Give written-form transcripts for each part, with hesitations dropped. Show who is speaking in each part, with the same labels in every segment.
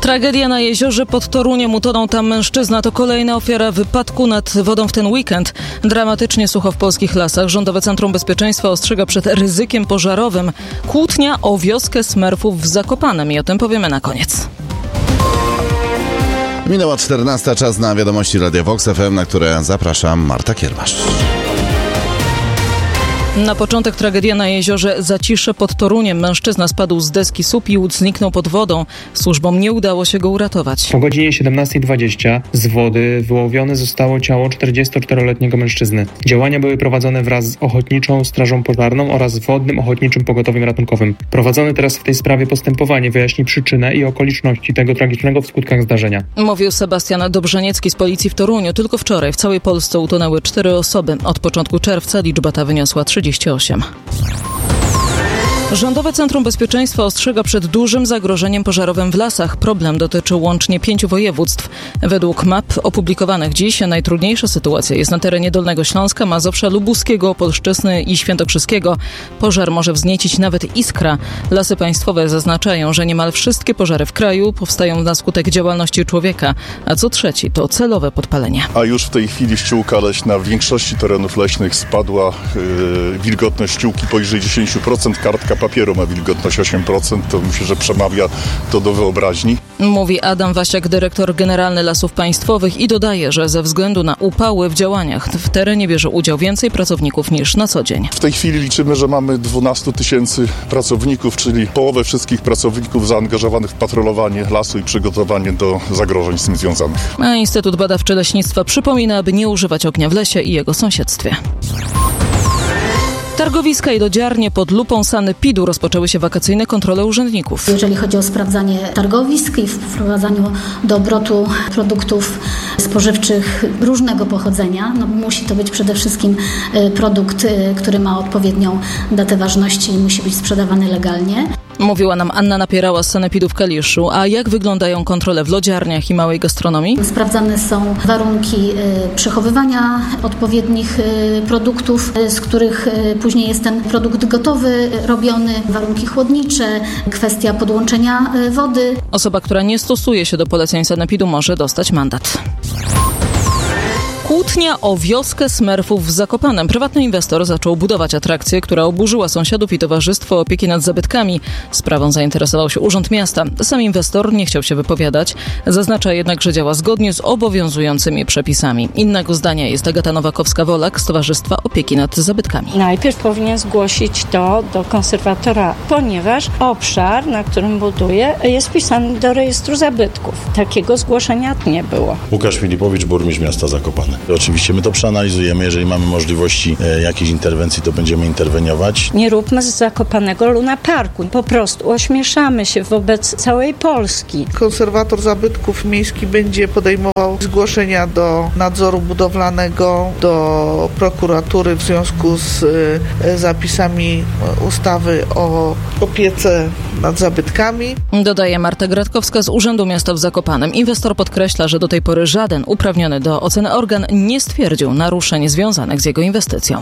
Speaker 1: Tragedia na jeziorze pod Toruniem. Utonął tam mężczyzna. To kolejna ofiara wypadku nad wodą w ten weekend. Dramatycznie sucho w polskich lasach. Rządowe Centrum Bezpieczeństwa ostrzega przed ryzykiem pożarowym. Kłótnia o wioskę Smurfów w Zakopanem. I o tym powiemy na koniec.
Speaker 2: Minęła 14, czas na wiadomości Radia Vox FM, na które zapraszam, Marta Kiermasz.
Speaker 1: Na początek tragedia na jeziorze Zacisze pod Toruniem. Mężczyzna spadł z deski SUP i zniknął pod wodą. Służbom nie udało się go uratować.
Speaker 3: O godzinie 17:20 z wody wyłowione zostało ciało 44-letniego mężczyzny. Działania były prowadzone wraz z Ochotniczą Strażą Pożarną oraz Wodnym Ochotniczym Pogotowiem Ratunkowym. Prowadzone teraz w tej sprawie postępowanie wyjaśni przyczynę i okoliczności tego tragicznego w skutkach zdarzenia.
Speaker 1: Mówił Sebastian Dobrzeniecki z policji w Toruniu. Tylko wczoraj w całej Polsce utonęły 4 osoby. Od początku czerwca liczba ta wyniosła 38. Rządowe Centrum Bezpieczeństwa ostrzega przed dużym zagrożeniem pożarowym w lasach. Problem dotyczy łącznie 5 województw. Według map opublikowanych dziś najtrudniejsza sytuacja jest na terenie Dolnego Śląska, Mazowsza, Lubuskiego, Opolszczyzny i Świętokrzyskiego. Pożar może wzniecić nawet iskra. Lasy państwowe zaznaczają, że niemal wszystkie pożary w kraju powstają na skutek działalności człowieka, a co trzeci to celowe podpalenie.
Speaker 4: A już w tej chwili ściółka leśna w większości terenów leśnych spadła. Wilgotność ściółki poniżej 10%, kartka papieru ma wilgotność 8%, to myślę, że przemawia to do wyobraźni.
Speaker 1: Mówi Adam Wasiak, dyrektor generalny Lasów Państwowych i dodaje, że ze względu na upały w działaniach w terenie bierze udział więcej pracowników niż na co dzień.
Speaker 4: W tej chwili liczymy, że mamy 12 000 pracowników, czyli połowę wszystkich pracowników zaangażowanych w patrolowanie lasu i przygotowanie do zagrożeń z tym związanych.
Speaker 1: A Instytut Badawczy Leśnictwa przypomina, aby nie używać ognia w lesie i jego sąsiedztwie. Targowiska i lodziarnie pod lupą sanepidu rozpoczęły się wakacyjne kontrole urzędników.
Speaker 5: Jeżeli chodzi o sprawdzanie targowisk i wprowadzaniu do obrotu produktów spożywczych różnego pochodzenia, musi to być przede wszystkim produkt, który ma odpowiednią datę ważności i musi być sprzedawany legalnie.
Speaker 1: Mówiła nam Anna Napierała z sanepidu w Kaliszu. A jak wyglądają kontrole w lodziarniach i małej gastronomii?
Speaker 5: Sprawdzane są warunki przechowywania odpowiednich produktów, z których później jest ten produkt gotowy, robiony, warunki chłodnicze, kwestia podłączenia wody.
Speaker 1: Osoba, która nie stosuje się do poleceń sanepidu, może dostać mandat. Kłótnia o wioskę Smurfów w Zakopanem. Prywatny inwestor zaczął budować atrakcję, która oburzyła sąsiadów i Towarzystwo Opieki nad Zabytkami. Sprawą zainteresował się Urząd Miasta. Sam inwestor nie chciał się wypowiadać. Zaznacza jednak, że działa zgodnie z obowiązującymi przepisami. Innego zdania jest Agata Nowakowska-Wolak z Towarzystwa Opieki nad Zabytkami.
Speaker 6: Najpierw powinien zgłosić to do konserwatora, ponieważ obszar, na którym buduje, jest wpisany do rejestru zabytków. Takiego zgłoszenia nie było.
Speaker 7: Łukasz Filipowicz, burmistrz miasta Zakopane. Oczywiście my to przeanalizujemy, jeżeli mamy możliwości jakiejś interwencji, to będziemy interweniować.
Speaker 6: Nie róbmy z Zakopanego Luna Parku. Po prostu ośmieszamy się wobec całej Polski.
Speaker 8: Konserwator zabytków miejskich będzie podejmował zgłoszenia do nadzoru budowlanego, do prokuratury w związku z zapisami ustawy o opiece nad zabytkami.
Speaker 1: Dodaje Marta Gratkowska z Urzędu Miasta w Zakopanem. Inwestor podkreśla, że do tej pory żaden uprawniony do oceny organ nie stwierdził naruszeń związanych z jego inwestycją.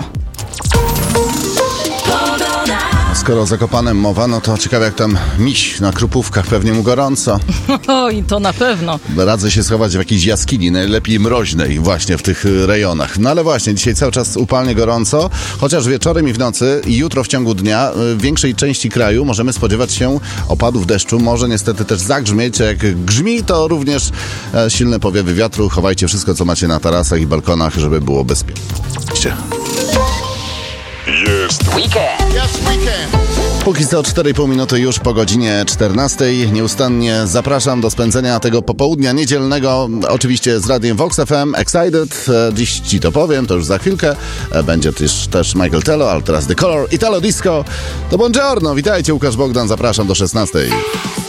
Speaker 2: Skoro o Zakopanem mowa, no to ciekawe jak tam miś na Krupówkach, pewnie mu gorąco.
Speaker 1: Oj, to na pewno.
Speaker 2: Radzę się schować w jakiejś jaskini, najlepiej mroźnej właśnie w tych rejonach. No ale właśnie, dzisiaj cały czas upalnie gorąco, chociaż wieczorem i w nocy i jutro w ciągu dnia w większej części kraju możemy spodziewać się opadów deszczu. Może niestety też zagrzmieć, jak grzmi, to również silne powiewy wiatru. Chowajcie wszystko, co macie na tarasach i balkonach, żeby było bezpiecznie.
Speaker 9: Jest weekend.
Speaker 2: Póki co 4,5 minuty już po godzinie 14. Nieustannie zapraszam do spędzenia tego popołudnia niedzielnego, oczywiście z Radiem Vox FM Excited. Dziś ci to powiem, to już za chwilkę. Będzie też Michael Tello, ale teraz The Color, Italo Disco. To buongiorno, witajcie, Łukasz Bogdan, zapraszam do 16.